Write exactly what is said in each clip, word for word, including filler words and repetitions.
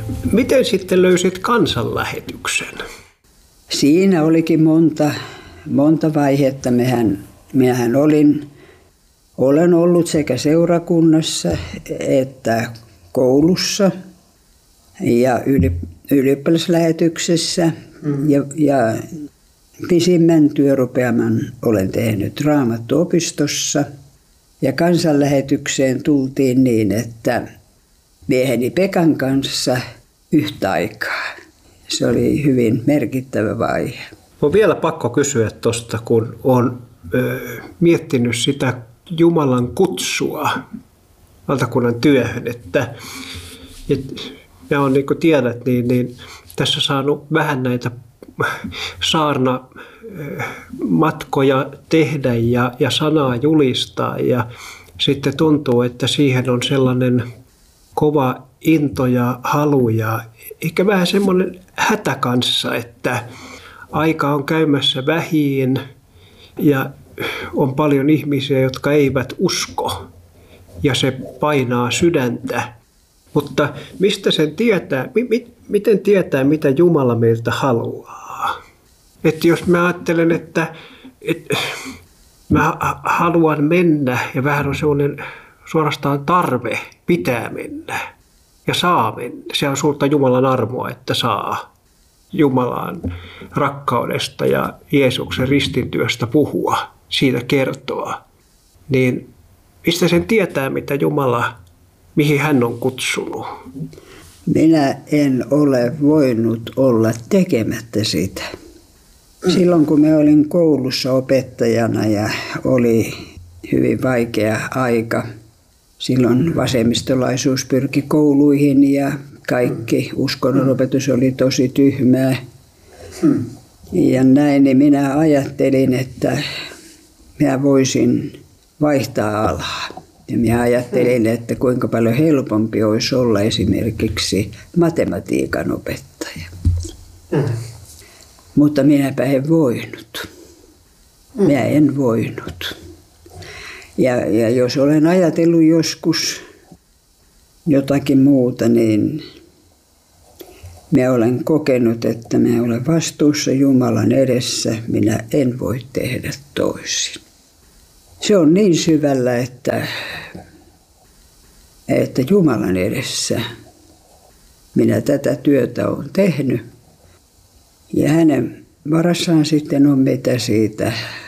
Miten sitten löysit kansanlähetyksen? Siinä olikin monta, monta vaihetta. Mehän, minähän olin, olen ollut sekä seurakunnassa että koulussa ja ylioppilaslähetyksessä. Mm. Ja, ja pisimmän työrupeaman olen tehnyt Raamattuopistossa. Ja kansanlähetykseen tultiin niin, että mieheni Pekan kanssa yhtä aikaa. Se oli hyvin merkittävä vaihe. On vielä pakko kysyä tuosta, kun olen miettinyt sitä Jumalan kutsua valtakunnan työhön, että, että ja on, niin kuin tiedät, niin, niin tässä saanut vähän näitä saarnamatkoja tehdä ja, ja sanaa julistaa ja sitten tuntuu, että siihen on sellainen kova into ja halu ja ehkä vähän semmoinen hätä kanssa, että aika on käymässä vähiin ja on paljon ihmisiä, jotka eivät usko ja se painaa sydäntä. Mutta mistä sen tietää, mi- miten tietää, mitä Jumala meiltä haluaa? Että jos mä ajattelen, että, että mä haluan mennä ja vähän on sellainen suorastaan tarve pitää mennä ja saa mennä. Se on suurta Jumalan armoa, että saa Jumalan rakkaudesta ja Jeesuksen ristintyöstä puhua, siitä kertoa. Niin mistä sen tietää, mitä Jumala, mihin hän on kutsunut? Minä en ole voinut olla tekemättä sitä. Silloin kun me olin koulussa opettajana ja oli hyvin vaikea aika, silloin vasemmistolaisuus pyrki kouluihin ja kaikki uskonnonopetus oli tosi tyhmää. Ja näin, niin minä ajattelin, että minä voisin vaihtaa alaa. Ja minä ajattelin, että kuinka paljon helpompi olisi olla esimerkiksi matematiikan opettaja. Mm. Mutta minäpä en voinut. Mm. Minä en voinut. Ja, ja jos olen ajatellut joskus jotakin muuta, niin minä olen kokenut, että minä olen vastuussa Jumalan edessä. Minä en voi tehdä toisin. Se on niin syvällä, että, että Jumalan edessä minä tätä työtä olen tehnyt. Ja hänen varassaan sitten on mitä siitä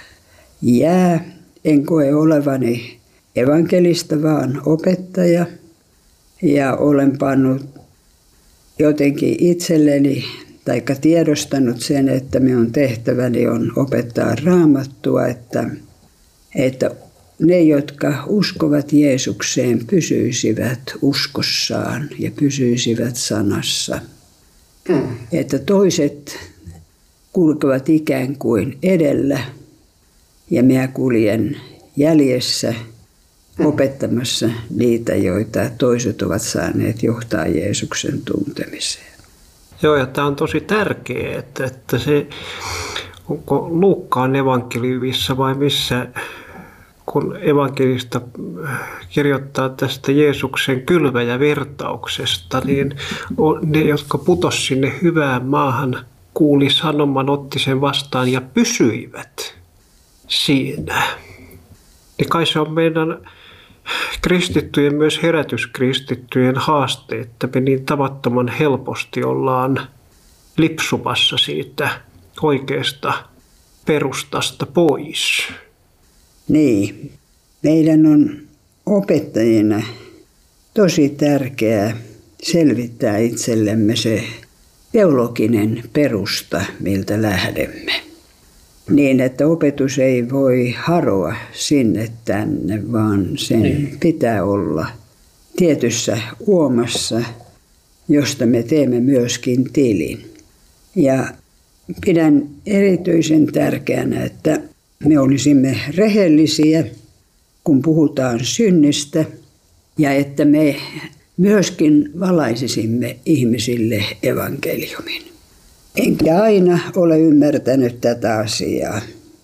jää. En koe olevani evankelista, vaan opettaja. Ja olen pannut jotenkin itselleni, tai tiedostanut sen, että minun tehtäväni on opettaa Raamattua, että että ne, jotka uskovat Jeesukseen, pysyisivät uskossaan ja pysyisivät sanassa. Mm. Että toiset kulkevat ikään kuin edellä ja minä kuljen jäljessä opettamassa niitä, joita toiset ovat saaneet johtaa Jeesuksen tuntemiseen. Joo, ja tämä on tosi tärkeää, että, että se, onko Luukkaan evankeliumissa vai missä, kun evankelista kirjoittaa tästä Jeesuksen kylväjävirtauksesta, niin ne, jotka putos sinne hyvään maahan, kuuli sanoman, otti sen vastaan ja pysyivät siinä. Niin kai se on meidän kristittyjen, myös herätyskristittyjen haaste, että me niin tavattoman helposti ollaan lipsumassa siitä oikeasta perustasta pois. Niin, meidän on opettajina tosi tärkeää selvittää itsellemme se teologinen perusta, miltä lähdemme. Niin, että opetus ei voi haroa sinne tänne, vaan sen niin pitää olla tietyssä uomassa, josta me teemme myöskin tilin. Ja pidän erityisen tärkeänä, että me olisimme rehellisiä, kun puhutaan synnistä, ja että me myöskin valaisisimme ihmisille evankeliumin. Enkä aina ole ymmärtänyt tätä asiaa.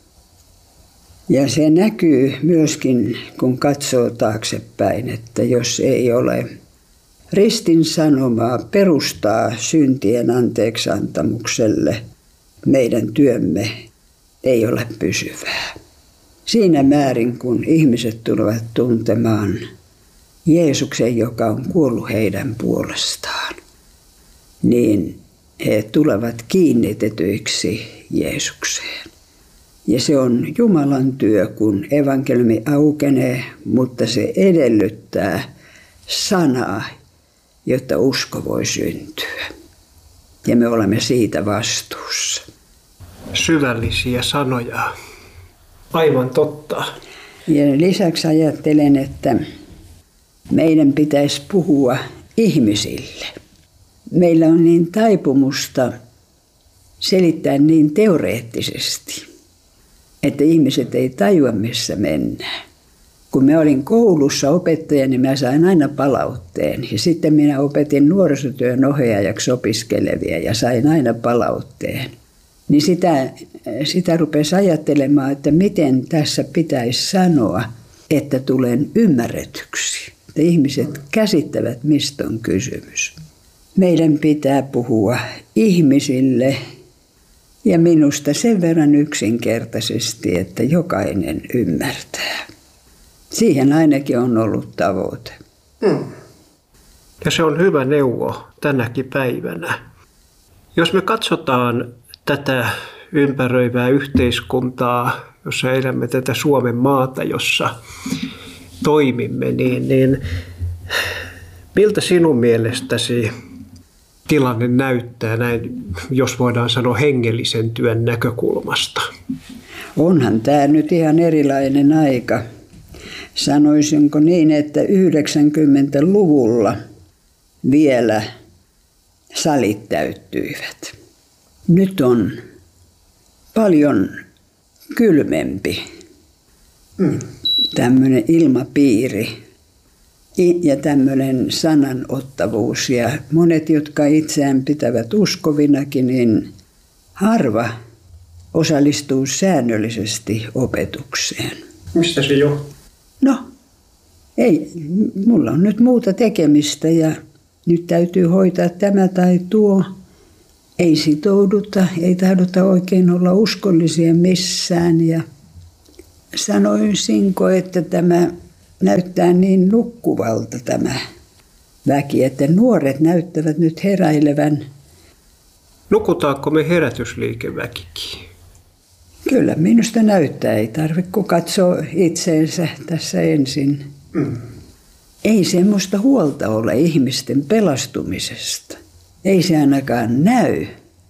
Ja se näkyy myöskin, kun katsoo taaksepäin, että jos ei ole ristin sanomaa perustaa syntien anteeksiantamukselle meidän työmme ei ole pysyvää. Siinä määrin, kun ihmiset tulevat tuntemaan Jeesuksen, joka on kuollut heidän puolestaan, niin he tulevat kiinnitetyiksi Jeesukseen. Ja se on Jumalan työ, kun evankeliumi aukenee, mutta se edellyttää sanaa, jotta usko voi syntyä. Ja me olemme siitä vastuussa. Syvällisiä sanoja. Aivan totta. Ja lisäksi ajattelen, että meidän pitäisi puhua ihmisille. Meillä on niin taipumusta selittää niin teoreettisesti, että ihmiset ei tajua, missä mennään. Kun mä olin koulussa opettaja, niin mä sain aina palautteen. Ja sitten minä opetin nuorisotyön ohjaajaksi opiskelevia ja sain aina palautteen. Niin sitä, sitä rupesi ajattelemaan, että miten tässä pitäisi sanoa, että tulen ymmärretyksi. Että ihmiset käsittävät, mistä on kysymys. Meidän pitää puhua ihmisille ja minusta sen verran yksinkertaisesti, että jokainen ymmärtää. Siihen ainakin on ollut tavoite. Hmm. Ja se on hyvä neuvo tänäkin päivänä. Jos me katsotaan tätä ympäröivää yhteiskuntaa, jossa elämme tätä Suomen maata, jossa toimimme, niin, niin miltä sinun mielestäsi tilanne näyttää näin, jos voidaan sanoa hengellisen työn näkökulmasta? Onhan tämä nyt ihan erilainen aika. Sanoisinko niin, että yhdeksänkymmentäluvulla vielä salit täyttyivät. Nyt on paljon kylmempi mm. tämmöinen ilmapiiri ja tämmöinen sananottavuus. Ja monet, jotka itseään pitävät uskovinakin, niin harva osallistuu säännöllisesti opetukseen. Mistä se johtuu? No, ei. Mulla on nyt muuta tekemistä ja nyt täytyy hoitaa tämä tai tuo. Ei sitouduta, ei tahduta oikein olla uskollisia missään. Ja sanoisinko, että tämä näyttää niin nukkuvalta tämä väki, että nuoret näyttävät nyt heräilevän. Nukutaanko me herätysliikeväkikin? Kyllä, minusta näyttää. Ei tarvitse kun katsoa itseensä tässä ensin. Mm. Ei semmoista huolta ole ihmisten pelastumisesta. Ei se ainakaan näy.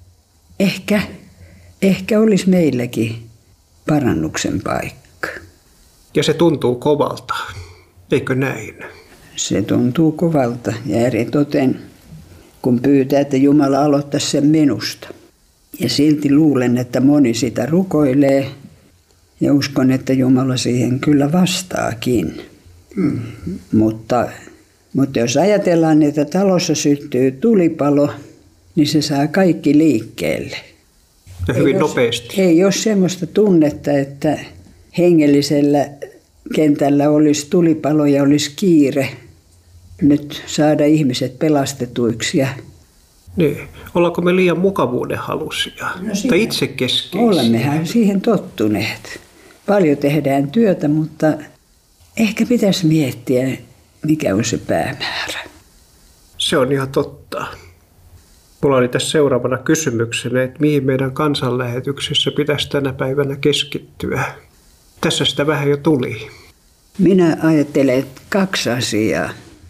Ehkä, ehkä olisi meilläkin parannuksen paikka. Ja se tuntuu kovalta, eikö näin? Se tuntuu kovalta ja eritoten, kun pyytää, että Jumala aloittaisi sen minusta. Ja silti luulen, että moni sitä rukoilee ja uskon, että Jumala siihen kyllä vastaakin. Hmm. Mutta, mutta jos ajatellaan, että talossa syttyy tulipalo, niin se saa kaikki liikkeelle. Ja hyvin ei nopeasti. Jos, ei ole sellaista tunnetta, että hengellisellä kentällä olisi tulipalo ja olisi kiire nyt saada ihmiset pelastetuiksi. Ja niin. Ollaanko me liian mukavuuden halusia no tai itsekeskeisiä? Olemmehan siihen tottuneet. Paljon tehdään työtä, mutta ehkä pitäisi miettiä, mikä on se päämäärä. Se on ihan totta. Mulla oli tässä seuraavana kysymyksenä, että mihin meidän kansanlähetyksessä pitäisi tänä päivänä keskittyä. Tässä sitä vähän jo tuli. Minä ajattelen kaksi asiaa.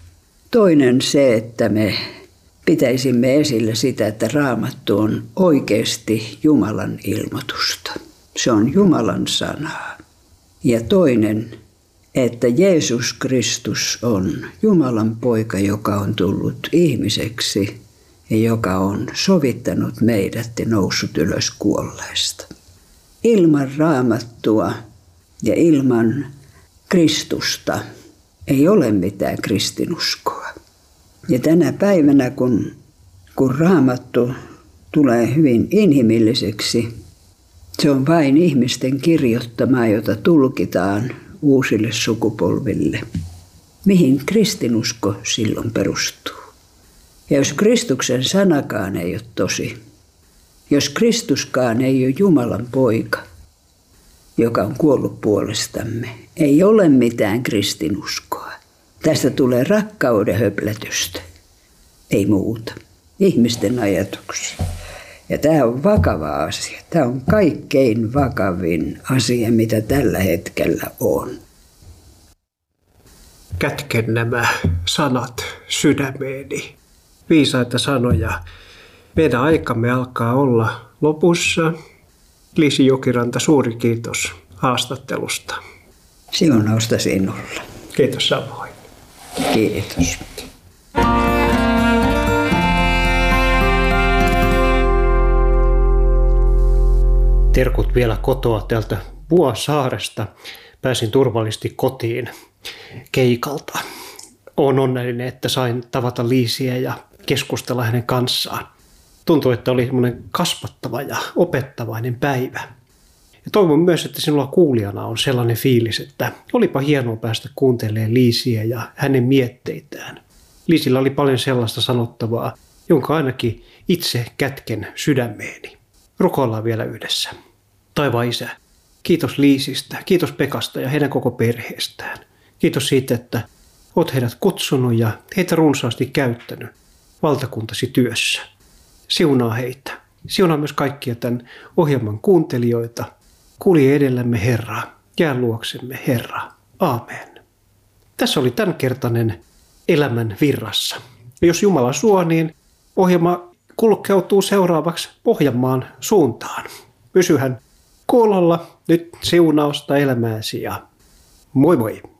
Toinen se, että me pitäisimme esillä sitä, että Raamattu on oikeasti Jumalan ilmoitusta. Se on Jumalan sanaa. Ja toinen, että Jeesus Kristus on Jumalan poika, joka on tullut ihmiseksi ja joka on sovittanut meidät ja noussut ylös kuolleista. Ilman Raamattua ja ilman Kristusta ei ole mitään kristinuskoa. Ja tänä päivänä, kun, kun Raamattu tulee hyvin inhimilliseksi, se on vain ihmisten kirjoittamaa, jota tulkitaan uusille sukupolville. Mihin kristinusko silloin perustuu? Ja jos Kristuksen sanakaan ei ole tosi, jos Kristuskaan ei ole Jumalan poika, joka on kuollut puolestamme, ei ole mitään kristinuskoa. Tästä tulee rakkauden höplätystä, ei muuta. Ihmisten ajatuksia. Ja tämä on vakava asia. Tämä on kaikkein vakavin asia, mitä tällä hetkellä on. Kätken nämä sanat sydämeeni. Viisaita sanoja. Meidän aikamme alkaa olla lopussa. Liisi Jokiranta, suuri kiitos haastattelusta. Siunausta sinulla. Kiitos samoin. Kiitos. Terkut vielä kotoa täältä Vuosaaresta. Pääsin turvallisesti kotiin keikalta. Olen onnellinen, että sain tavata Liisiä ja keskustella hänen kanssaan. Tuntui, että oli semmoinen kasvattava ja opettavainen päivä. Ja toivon myös, että sinulla kuulijana on sellainen fiilis, että olipa hienoa päästä kuuntelemaan Liisiä ja hänen mietteitään. Liisillä oli paljon sellaista sanottavaa, jonka ainakin itse kätken sydämeeni. Rukoillaan vielä yhdessä. Taivaan Isä, kiitos Liisistä, kiitos Pekasta ja heidän koko perheestään. Kiitos siitä, että olet heidät kutsunut ja heitä runsaasti käyttänyt valtakuntasi työssä. Siunaa heitä. Siunaa myös kaikkia tämän ohjelman kuuntelijoita. Kulje edellämme Herra, jää luoksemme Herra. Aamen. Tässä oli tämänkertainen Elämän virrassa. Ja jos Jumala suo, niin ohjelma kulkeutuu seuraavaksi Pohjanmaan suuntaan. Pysyhän kuulolla nyt siunausta elämääsi ja moi moi!